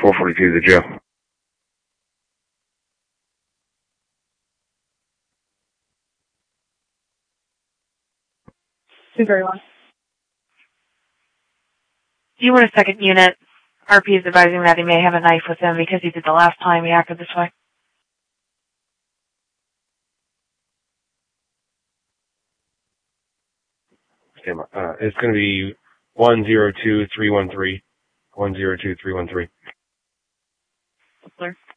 442 to the jail. Very well. Do you want a second unit? RP is advising that he may have a knife with him because he did the last time he acted this way. It's going to be 102313. 102313. Clear.